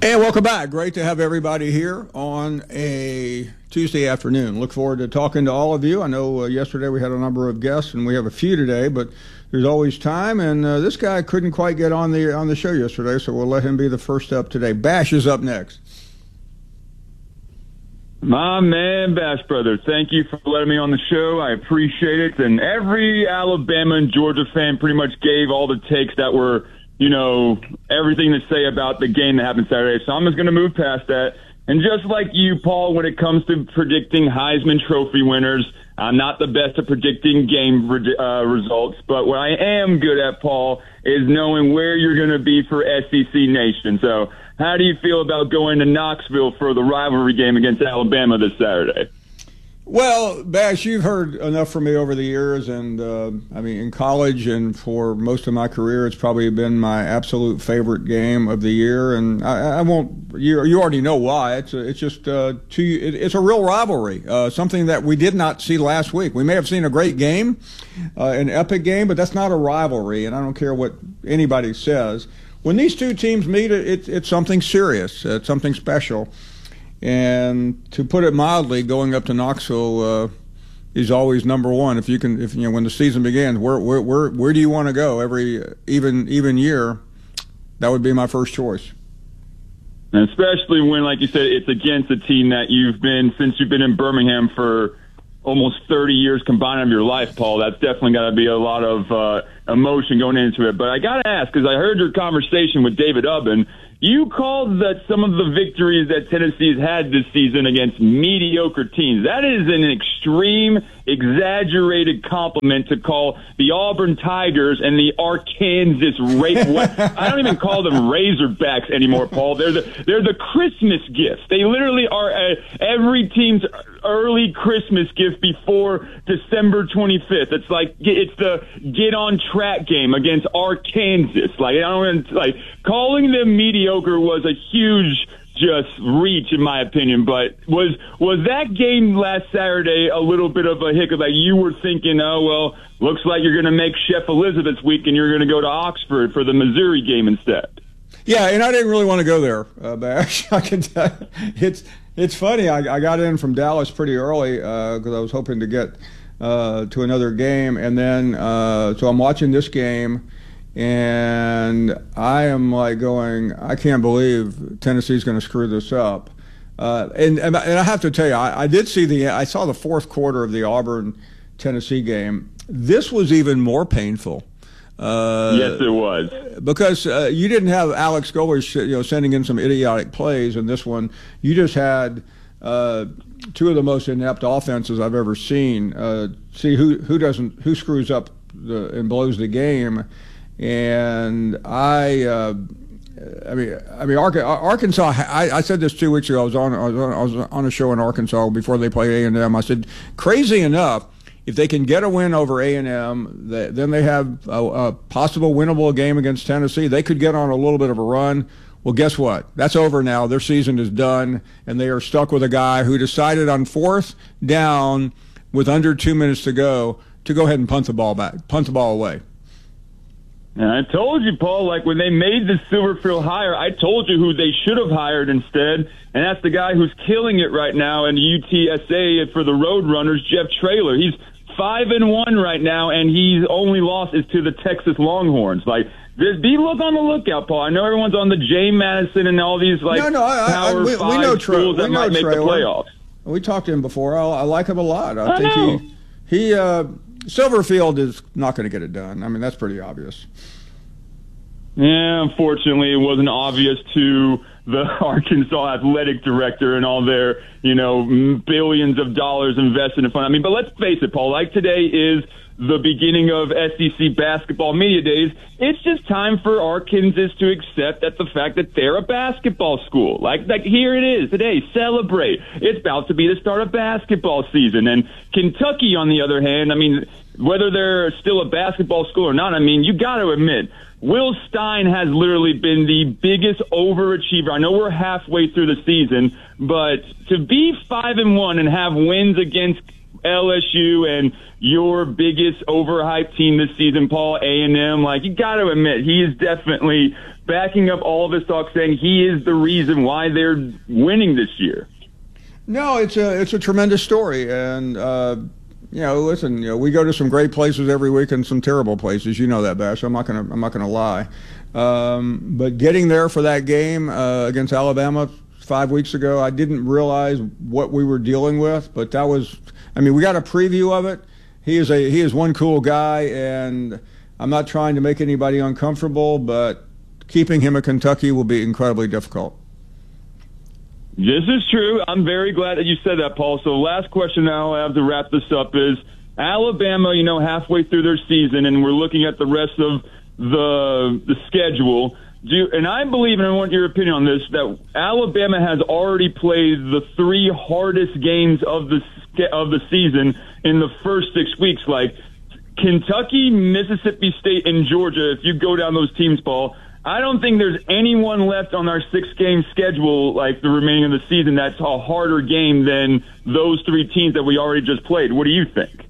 And welcome back. Great to have everybody here on a Tuesday afternoon. Look forward to talking to all of you. I know yesterday we had a number of guests, and we have a few today, but there's always time. And this guy couldn't quite get on the show yesterday, so we'll let him be the first up today. Bash is up next. My man, Bash Brother, thank you for letting me on the show. I appreciate it. And every Alabama and Georgia fan pretty much gave all the takes that were, everything to say about the game that happened Saturday. So I'm just going to move past that. And just like you, Paul, when it comes to predicting Heisman Trophy winners, I'm not the best at predicting game results. But what I am good at, Paul, is knowing where you're going to be for SEC Nation. So how do you feel about going to Knoxville for the rivalry game against Alabama this Saturday? Well, Bash, you've heard enough from me over the years, and in college and for most of my career, it's probably been my absolute favorite game of the year. And I won't. You already know why. It's a real rivalry, something that we did not see last week. We may have seen a great game, an epic game, but that's not a rivalry. And I don't care what anybody says. When these two teams meet, it's something serious. It's something special. And to put it mildly, going up to Knoxville is always number one. When the season begins, where do you want to go? Every even year, that would be my first choice. And especially when, like you said, it's against a team that since you've been in Birmingham for almost 30 years combined of your life, Paul. That's definitely got to be a lot of emotion going into it. But I got to ask, because I heard your conversation with David Ubben. You called that some of the victories that Tennessee has had this season against mediocre teams. That is an extreme, exaggerated compliment to call the Auburn Tigers and the Arkansas I don't even call them Razorbacks anymore, Paul. They're the Christmas gifts. They literally are every team's early Christmas gift before December 25th. It's the get on track game against Arkansas. Calling them mediocre was a huge just reach, in my opinion. But was that game last Saturday a little bit of a hiccup? Like you were thinking, oh, well, looks like you're going to make Chef Elizabeth's week and you're going to go to Oxford for the Missouri game instead. Yeah, and I didn't really want to go there, Bash. I can tell you. It's funny. I got in from Dallas pretty early because I was hoping to get to another game. And then so I'm watching this game. And I am going, I can't believe Tennessee's going to screw this up. And I have to tell you, I saw the fourth quarter of the Auburn-Tennessee game. This was even more painful. Yes, it was. Because you didn't have Alex Golesh, sending in some idiotic plays in this one. You just had two of the most inept offenses I've ever seen. See who screws up and blows the game. And Arkansas. I said this 2 weeks ago. I was on a show in Arkansas before they played A&M. I said, crazy enough, if they can get a win over A&M, then they have a possible winnable game against Tennessee. They could get on a little bit of a run. Well, guess what? That's over now. Their season is done, and they are stuck with a guy who decided on fourth down with under 2 minutes to go ahead and punt the ball away. And I told you, Paul, when they made the Silverfield hire, I told you who they should have hired instead, and that's the guy who's killing it right now in UTSA for the Roadrunners, Jeff Traylor. He's 5-1 right now, and his only loss is to the Texas Longhorns. Look on the lookout, Paul. I know everyone's on the J. Madison and all these Power 5 schools that might make the playoffs. We talked to him before. I like him a lot. I think he Silverfield is not going to get it done. I mean, that's pretty obvious. Yeah, unfortunately, it wasn't obvious to the Arkansas athletic director and all their, billions of dollars invested in fun. But let's face it, Paul, today is the beginning of SEC basketball media days. It's just time for Arkansas to accept the fact that they're a basketball school. Like here it is today. Celebrate. It's about to be the start of basketball season. And Kentucky, on the other hand, whether they're still a basketball school or not, you got to admit, Will Stein has literally been the biggest overachiever. I know we're halfway through the season, but to be 5-1 and have wins against LSU and your biggest overhyped team this season, Paul, A&M, like, you got to admit, he is definitely backing up all of his talk, saying he is the reason why they're winning this year. No, it's a tremendous story, and listen, we go to some great places every week and some terrible places. You know that, Bash. I'm not gonna lie. But getting there for that game against Alabama 5 weeks ago, I didn't realize what we were dealing with. But that was, we got a preview of it. He is one cool guy, and I'm not trying to make anybody uncomfortable, but keeping him at Kentucky will be incredibly difficult. This is true. I'm very glad that you said that, Paul. So last question now I have to wrap this up is Alabama, halfway through their season, and we're looking at the rest of the schedule. And I believe, and I want your opinion on this, that Alabama has already played the 3 hardest games of the season in the first 6 weeks. Like Kentucky, Mississippi State, and Georgia, if you go down those teams, Paul, I don't think there's anyone left on our 6-game schedule, like the remaining of the season, that's a harder game than those 3 teams that we already just played. What do you think?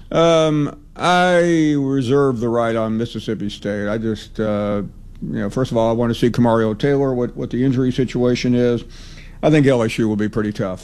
I reserve the right on Mississippi State. I just, first of all, I want to see Kamario Taylor, what the injury situation is. I think LSU will be pretty tough.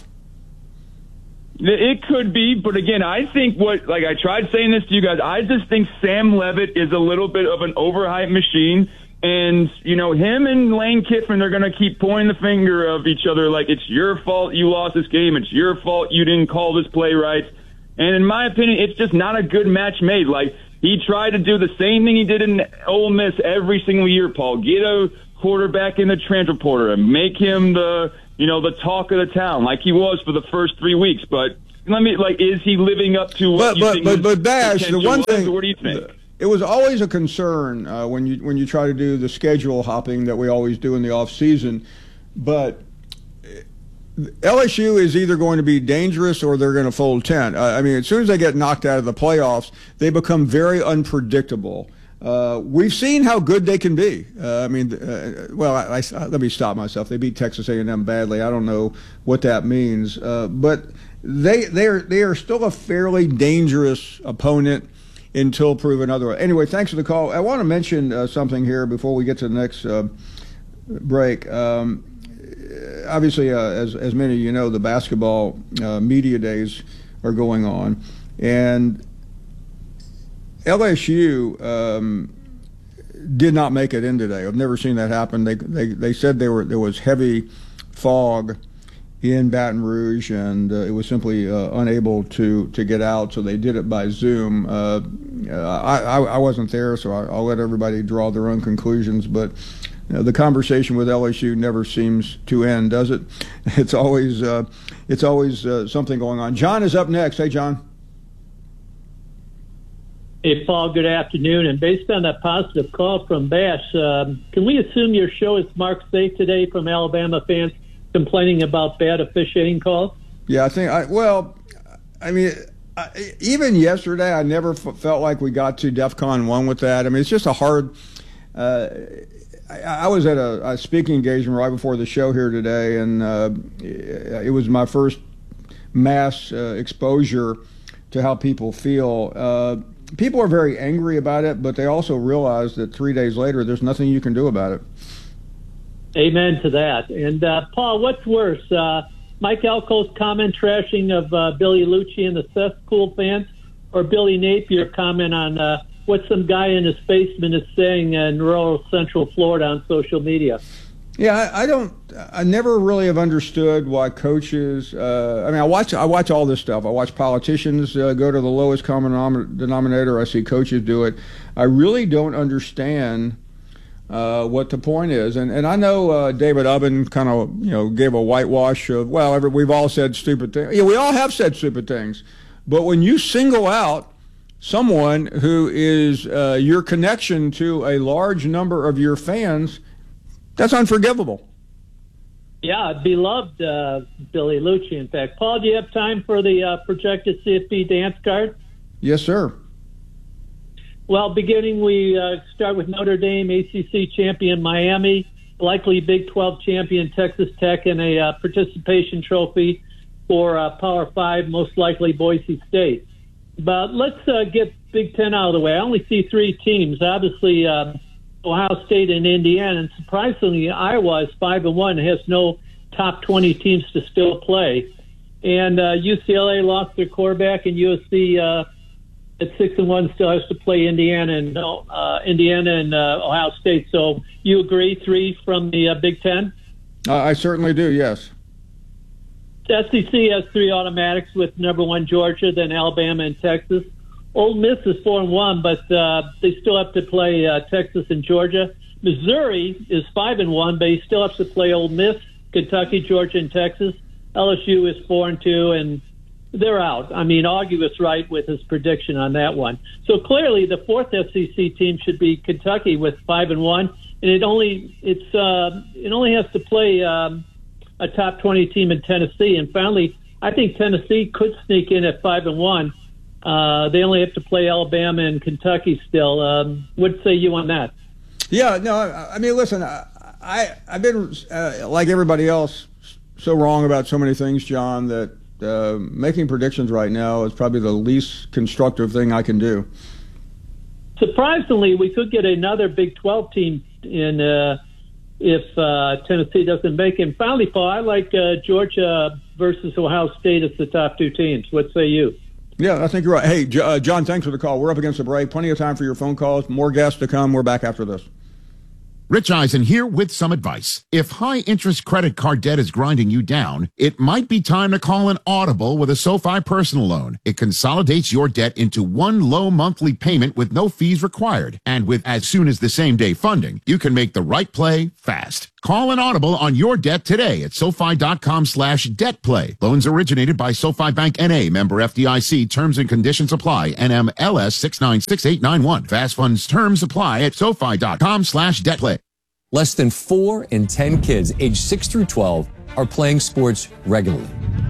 It could be, but again, I think I tried saying this to you guys, I just think Sam Leavitt is a little bit of an overhyped machine. And, him and Lane Kiffin are going to keep pointing the finger of each other like it's your fault you lost this game. It's your fault you didn't call this play right. And in my opinion, it's just not a good match made. Like, he tried to do the same thing he did in Ole Miss every single year, Paul. Get a quarterback in the transfer portal and make him the talk of the town like he was for the first 3 weeks. But is he living up to what you think? But Bash, the one thing, what do you think? It was always a concern when you try to do the schedule hopping that we always do in the off season, but LSU is either going to be dangerous or they're going to fold tent. As soon as they get knocked out of the playoffs, they become very unpredictable. We've seen how good they can be. Let me stop myself. They beat Texas A&M badly. I don't know what that means, but they are still a fairly dangerous opponent until proven otherwise. Anyway, thanks for the call. I want to mention something here before we get to the next break. Obviously, as many of you know, the basketball media days are going on, and LSU did not make it in today. I've never seen that happen. They said there was heavy fog in Baton Rouge, and it was simply unable to get out, so they did it by Zoom. I wasn't there, so I'll let everybody draw their own conclusions, but the conversation with LSU never seems to end, does it? It's always something going on. John is up next. Hey, John. Hey, Paul, good afternoon. And based on that positive call from Bash, can we assume your show is marked safe today from Alabama fans complaining about bad officiating calls? Yeah, even yesterday, I never felt like we got to DEFCON 1 with that. It's just a hard I was at a speaking engagement right before the show here today, and it was my first mass exposure to how people feel. People are very angry about it, but they also realize that 3 days later, there's nothing you can do about it. Amen to that. And, Paul, what's worse, Mike Elko's comment trashing of Billy Lucci and the cesspool fans, or Billy Napier comment on what some guy in his basement is saying in rural Central Florida on social media? Yeah, I never really have understood why coaches, I watch all this stuff. I watch politicians go to the lowest common denominator. I see coaches do it. I really don't understand what the point is. And I know David Ubben kind of, gave a whitewash of, we've all said stupid things. Yeah, we all have said stupid things. But when you single out someone who is your connection to a large number of your fans, that's unforgivable. Yeah, beloved Billy Lucci, in fact. Paul, do you have time for the projected CFP dance card? Yes, sir. Well, beginning, we start with Notre Dame, ACC champion Miami, likely Big 12 champion Texas Tech, and a participation trophy for Power 5, most likely Boise State. But let's get Big Ten out of the way. I only see three teams. Obviously, Ohio State and Indiana, and surprisingly, Iowa is 5-1, has no top 20 teams to still play. And UCLA lost their quarterback, and USC at 6-1 still has to play Indiana and Ohio State. So you agree, three from the Big Ten? I certainly do, yes. SEC has three automatics with number one Georgia, then Alabama and Texas. Ole Miss is 4-1, but they still have to play Texas and Georgia. Missouri is 5-1, but he still has to play Ole Miss, Kentucky, Georgia, and Texas. LSU is 4-2, and they're out. I mean, Augie was right with his prediction on that one. So clearly, the fourth SEC team should be Kentucky with 5-1, and it only has to play a top 20 team in Tennessee. And finally, I think Tennessee could sneak in at 5-1. They only have to play Alabama and Kentucky still. What say you on that? Yeah, no, I mean, listen, I've been, like everybody else, so wrong about so many things, John, that making predictions right now is probably the least constructive thing I can do. Surprisingly, we could get another Big 12 team in if Tennessee doesn't make it. And finally, Paul, I like Georgia versus Ohio State as the top two teams. What say you? Yeah, I think you're right. Hey, John, thanks for the call. We're up against the break. Plenty of time for your phone calls. More guests to come. We're back after this. Rich Eisen here with some advice. If high-interest credit card debt is grinding you down, it might be time to call an Audible with a SoFi personal loan. It consolidates your debt into one low monthly payment with no fees required. And with as soon as the same-day funding, you can make the right play fast. Call an Audible on your debt today at SoFi.com/debtplay. Loans originated by SoFi Bank N.A., member FDIC. Terms and conditions apply. NMLS 696891. Fast funds terms apply at SoFi.com/debtplay. Less than 4 in 10 kids aged 6 through 12 are playing sports regularly.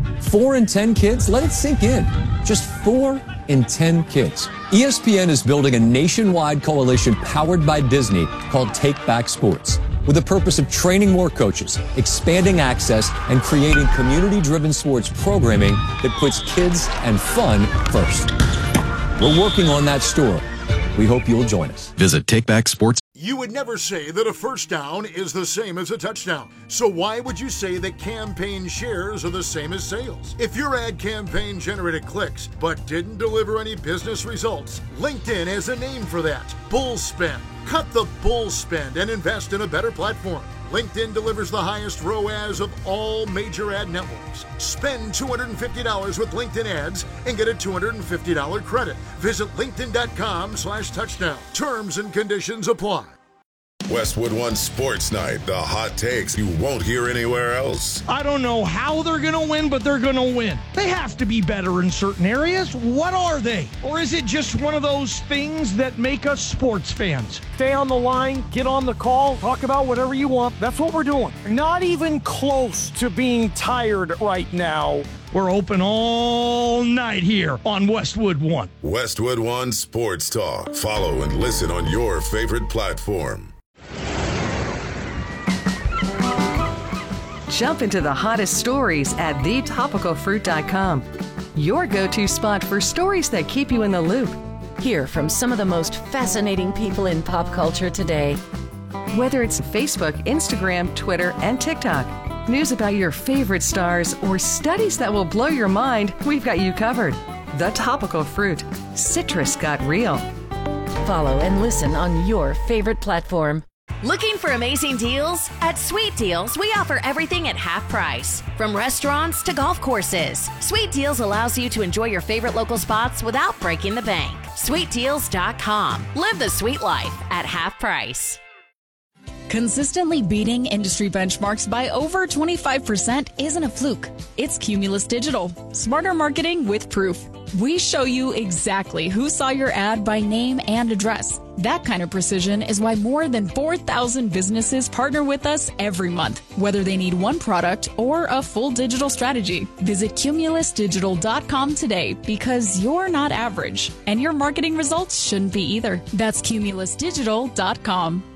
4 in 10 kids? Let it sink in. Just 4 in 10 kids. ESPN is building a nationwide coalition powered by Disney called Take Back Sports, with the purpose of training more coaches, expanding access, and creating community-driven sports programming that puts kids and fun first. We're working on that story. We hope you'll join us. Visit Take Back Sports. You would never say that a first down is the same as a touchdown. So why would you say that campaign shares are the same as sales? If your ad campaign generated clicks but didn't deliver any business results, LinkedIn has a name for that. Bull spend. Cut the bull spend and invest in a better platform. LinkedIn delivers the highest ROAS of all major ad networks. Spend $250 with LinkedIn ads and get a $250 credit. Visit linkedin.com/touchdown. Terms and conditions apply. Westwood One Sports Night, the hot takes you won't hear anywhere else. I don't know how they're going to win, but they're going to win. They have to be better in certain areas. What are they? Or is it just one of those things that make us sports fans? Stay on the line, get on the call, talk about whatever you want. That's what we're doing. Not even close to being tired right now. We're open all night here on Westwood One. Westwood One Sports Talk. Follow and listen on your favorite platform. Jump into the hottest stories at thetopicalfruit.com. Your go-to spot for stories that keep you in the loop. Hear from some of the most fascinating people in pop culture today. Whether it's Facebook, Instagram, Twitter, and TikTok, news about your favorite stars, or studies that will blow your mind, we've got you covered. The Topical Fruit. Citrus got real. Follow and listen on your favorite platform. Looking for amazing deals? At Sweet Deals, we offer everything at half price. From restaurants to golf courses, Sweet Deals allows you to enjoy your favorite local spots without breaking the bank. SweetDeals.com. Live the sweet life at half price. Consistently beating industry benchmarks by over 25% isn't a fluke. It's Cumulus Digital. Smarter marketing with proof. We show you exactly who saw your ad by name and address. That kind of precision is why more than 4,000 businesses partner with us every month, whether they need one product or a full digital strategy. Visit cumulusdigital.com today, because you're not average, and your marketing results shouldn't be either. That's cumulusdigital.com.